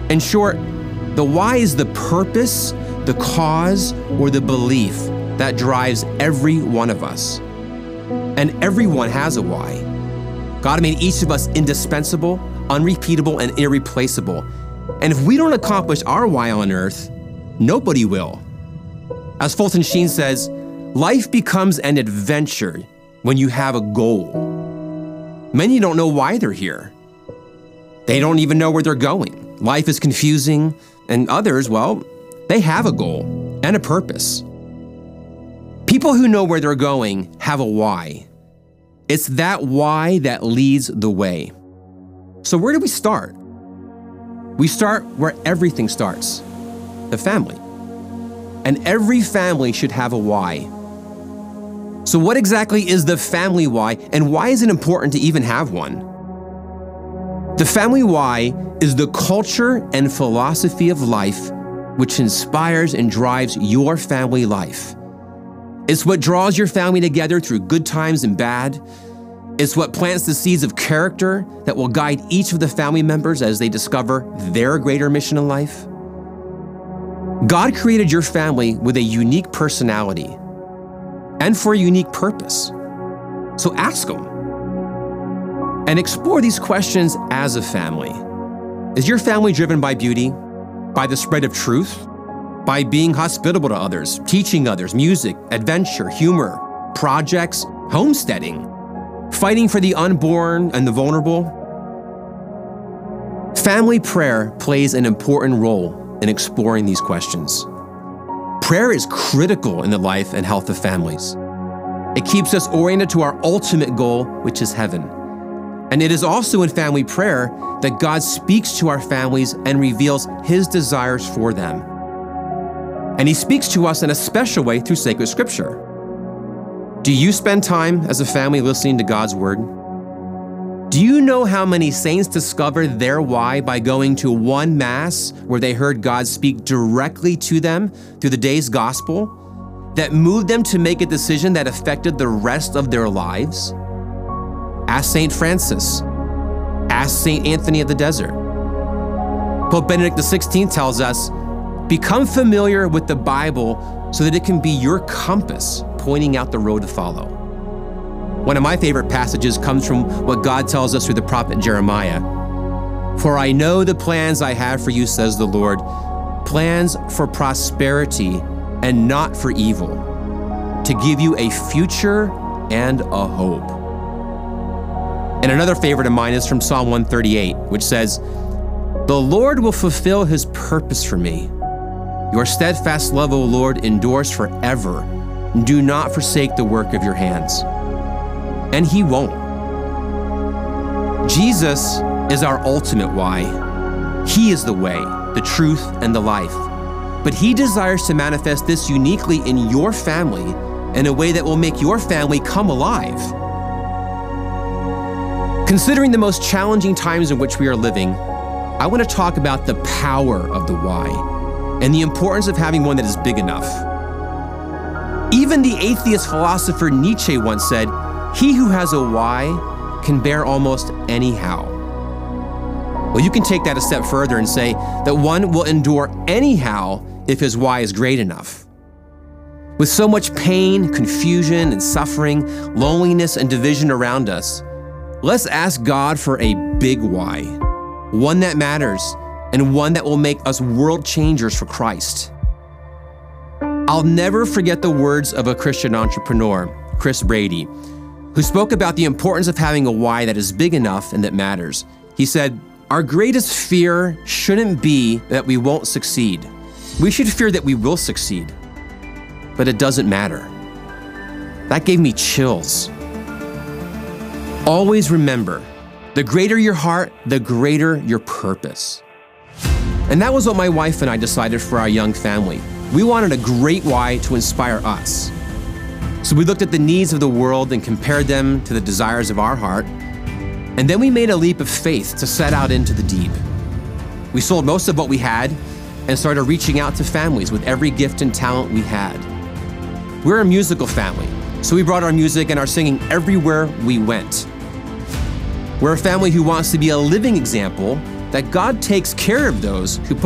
In short, the why is the purpose, the cause, or the belief that drives every one of us. And everyone has a why. God made each of us indispensable, unrepeatable, and irreplaceable. And if we don't accomplish our why on earth, nobody will. As Fulton Sheen says, life becomes an adventure when you have a goal. Many don't know why they're here. They don't even know where they're going. Life is confusing, and others, well, they have a goal and a purpose. People who know where they're going have a why. It's that why that leads the way. So where do we start? We start where everything starts, the family. And every family should have a why. So what exactly is the family why, and why is it important to even have one? The family why is the culture and philosophy of life which inspires and drives your family life. It's what draws your family together through good times and bad. It's what plants the seeds of character that will guide each of the family members as they discover their greater mission in life. God created your family with a unique personality and for a unique purpose. So ask Him and explore these questions as a family. Is your family driven by beauty, by the spread of truth, by being hospitable to others, teaching others, music, adventure, humor, projects, homesteading, fighting for the unborn and the vulnerable? Family prayer plays an important role in exploring these questions. Prayer is critical in the life and health of families. It keeps us oriented to our ultimate goal, which is heaven. And it is also in family prayer that God speaks to our families and reveals His desires for them. And He speaks to us in a special way through sacred scripture. Do you spend time as a family listening to God's word? Do you know how many saints discovered their why by going to one Mass where they heard God speak directly to them through the day's gospel that moved them to make a decision that affected the rest of their lives? Ask St. Francis. Ask St. Anthony of the Desert. Pope Benedict XVI tells us, become familiar with the Bible so that it can be your compass pointing out the road to follow. One of my favorite passages comes from what God tells us through the prophet Jeremiah. For I know the plans I have for you, says the Lord, plans for prosperity and not for evil, to give you a future and a hope. And another favorite of mine is from Psalm 138, which says, the Lord will fulfill His purpose for me. Your steadfast love, O Lord, endures forever. Do not forsake the work of your hands. And He won't. Jesus is our ultimate why. He is the way, the truth, and the life. But He desires to manifest this uniquely in your family in a way that will make your family come alive. Considering the most challenging times in which we are living, I want to talk about the power of the why and the importance of having one that is big enough. Even the atheist philosopher Nietzsche once said, he who has a why can bear almost any how. Well, you can take that a step further and say that one will endure anyhow if his why is great enough. With so much pain, confusion, and suffering, loneliness, and division around us, let's ask God for a big why, one that matters, and one that will make us world changers for Christ. I'll never forget the words of a Christian entrepreneur, Chris Brady, who spoke about the importance of having a why that is big enough and that matters. He said, our greatest fear shouldn't be that we won't succeed. We should fear that we will succeed, but it doesn't matter. That gave me chills. Always remember, the greater your heart, the greater your purpose. And that was what my wife and I decided for our young family. We wanted a great why to inspire us. So we looked at the needs of the world and compared them to the desires of our heart. And then we made a leap of faith to set out into the deep. We sold most of what we had and started reaching out to families with every gift and talent we had. We're a musical family, so we brought our music and our singing everywhere we went. We're a family who wants to be a living example that God takes care of those who put